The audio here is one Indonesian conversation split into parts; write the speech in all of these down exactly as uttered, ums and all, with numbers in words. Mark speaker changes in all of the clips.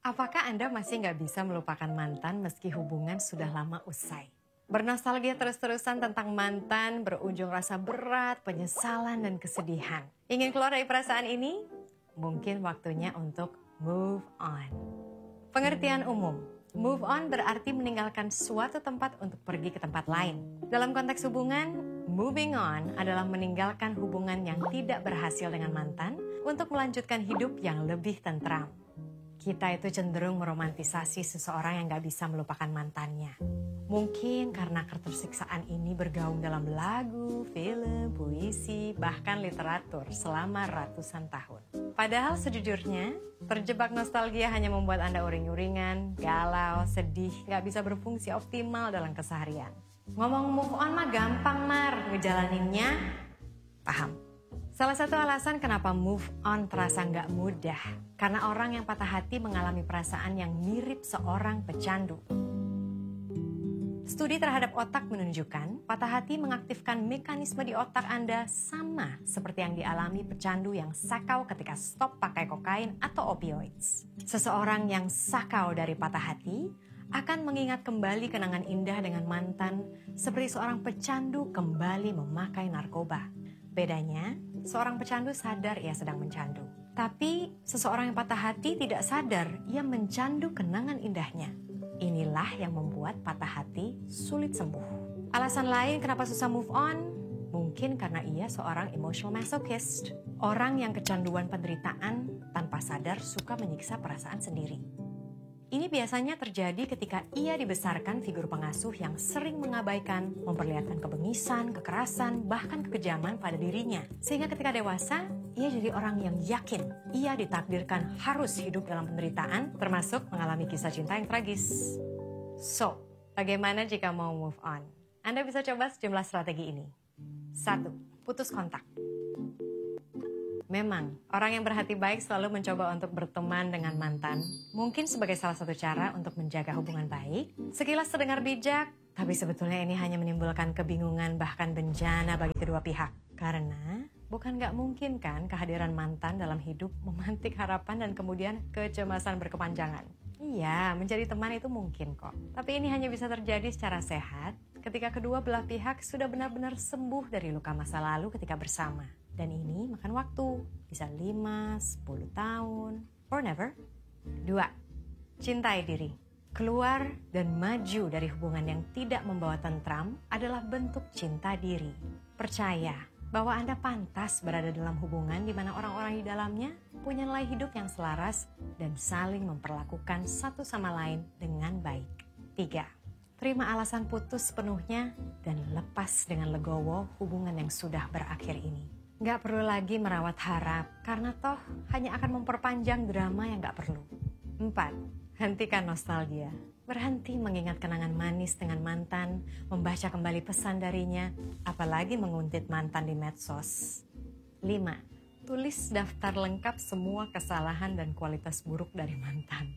Speaker 1: Apakah Anda masih nggak bisa melupakan mantan meski hubungan sudah lama usai? Bernostalgia terus-terusan tentang mantan, berujung rasa berat, penyesalan, dan kesedihan. Ingin keluar dari perasaan ini? Mungkin waktunya untuk move on. Pengertian umum, move on berarti meninggalkan suatu tempat untuk pergi ke tempat lain. Dalam konteks hubungan, moving on adalah meninggalkan hubungan yang tidak berhasil dengan mantan untuk melanjutkan hidup yang lebih tentram. Kita itu cenderung meromantisasi seseorang yang gak bisa melupakan mantannya. Mungkin karena ketersiksaan ini bergaung dalam lagu, film, puisi, bahkan literatur selama ratusan tahun. Padahal sejujurnya, terjebak nostalgia hanya membuat Anda uring-uringan, galau, sedih, gak bisa berfungsi optimal dalam keseharian. Ngomong move on mah gampang, Mar. Ngejalaninnya, paham. Salah satu alasan kenapa move on terasa nggak mudah, karena orang yang patah hati mengalami perasaan yang mirip seorang pecandu. Studi terhadap otak menunjukkan, patah hati mengaktifkan mekanisme di otak Anda sama seperti yang dialami pecandu yang sakau ketika stop pakai kokain atau opioids. Seseorang yang sakau dari patah hati akan mengingat kembali kenangan indah dengan mantan seperti seorang pecandu kembali memakai narkoba. Bedanya, seorang pecandu sadar ia sedang mencandu. Tapi, seseorang yang patah hati tidak sadar ia mencandu kenangan indahnya. Inilah yang membuat patah hati sulit sembuh. Alasan lain kenapa susah move on? Mungkin karena ia seorang emotional masochist. Orang yang kecanduan penderitaan tanpa sadar suka menyiksa perasaan sendiri. Ini biasanya terjadi ketika ia dibesarkan figur pengasuh yang sering mengabaikan, memperlihatkan kebengisan, kekerasan, bahkan kekejaman pada dirinya. Sehingga ketika dewasa, ia jadi orang yang yakin ia ditakdirkan harus hidup dalam penderitaan, termasuk mengalami kisah cinta yang tragis. So, bagaimana jika mau move on? Anda bisa coba sejumlah strategi ini. Satu, putus kontak. Memang, orang yang berhati baik selalu mencoba untuk berteman dengan mantan, mungkin sebagai salah satu cara untuk menjaga hubungan baik. Sekilas terdengar bijak, tapi sebetulnya ini hanya menimbulkan kebingungan bahkan bencana bagi kedua pihak. Karena, bukan gak mungkin kan kehadiran mantan dalam hidup memantik harapan dan kemudian kecemasan berkepanjangan. Iya, menjadi teman itu mungkin kok. Tapi ini hanya bisa terjadi secara sehat ketika kedua belah pihak sudah benar-benar sembuh dari luka masa lalu ketika bersama. Dan ini makan waktu, bisa lima, sepuluh tahun, or never. Dua, cintai diri. Keluar dan maju dari hubungan yang tidak membawa tentram adalah bentuk cinta diri. Percaya bahwa Anda pantas berada dalam hubungan di mana orang-orang di dalamnya punya nilai hidup yang selaras dan saling memperlakukan satu sama lain dengan baik. Tiga, terima alasan putus sepenuhnya dan lepas dengan legowo hubungan yang sudah berakhir ini. Gak perlu lagi merawat harap, karena toh hanya akan memperpanjang drama yang gak perlu. Empat, hentikan nostalgia. Berhenti mengingat kenangan manis dengan mantan, membaca kembali pesan darinya, apalagi menguntit mantan di medsos. Lima, tulis daftar lengkap semua kesalahan dan kualitas buruk dari mantan.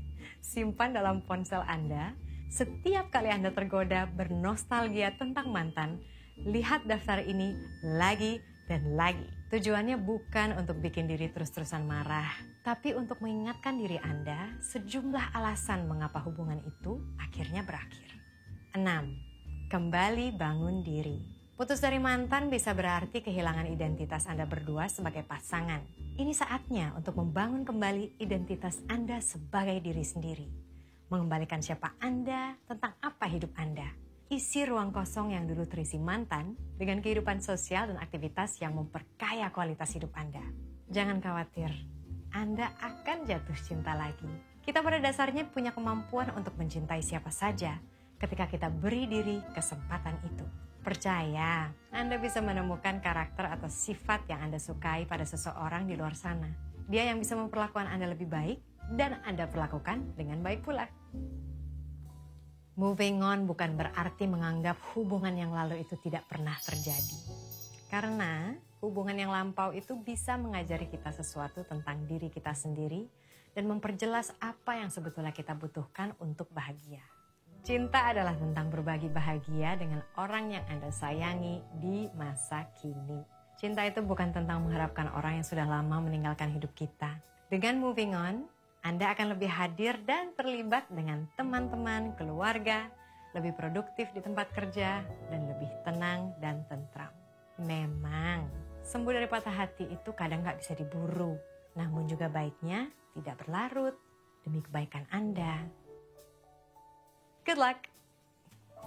Speaker 1: Simpan dalam ponsel Anda, setiap kali Anda tergoda bernostalgia tentang mantan, lihat daftar ini lagi dan lagi. Tujuannya bukan untuk bikin diri terus-terusan marah, tapi untuk mengingatkan diri Anda sejumlah alasan mengapa hubungan itu akhirnya berakhir. Enam, kembali bangun diri. Putus dari mantan bisa berarti kehilangan identitas Anda berdua sebagai pasangan. Ini saatnya untuk membangun kembali identitas Anda sebagai diri sendiri. Mengembalikan siapa Anda, tentang apa hidup Anda. Isi ruang kosong yang dulu terisi mantan dengan kehidupan sosial dan aktivitas yang memperkaya kualitas hidup Anda. Jangan khawatir, Anda akan jatuh cinta lagi. Kita pada dasarnya punya kemampuan untuk mencintai siapa saja ketika kita beri diri kesempatan itu. Percaya, Anda bisa menemukan karakter atau sifat yang Anda sukai pada seseorang di luar sana. Dia yang bisa memperlakukan Anda lebih baik dan Anda perlakukan dengan baik pula. Moving on bukan berarti menganggap hubungan yang lalu itu tidak pernah terjadi. Karena hubungan yang lampau itu bisa mengajari kita sesuatu tentang diri kita sendiri dan memperjelas apa yang sebetulnya kita butuhkan untuk bahagia. Cinta adalah tentang berbagi bahagia dengan orang yang Anda sayangi di masa kini. Cinta itu bukan tentang mengharapkan orang yang sudah lama meninggalkan hidup kita. Dengan moving on, Anda akan lebih hadir dan terlibat dengan teman-teman, keluarga, lebih produktif di tempat kerja, dan lebih tenang dan tentram. Memang, sembuh dari patah hati itu kadang gak bisa diburu, namun juga baiknya tidak berlarut demi kebaikan Anda. Good luck!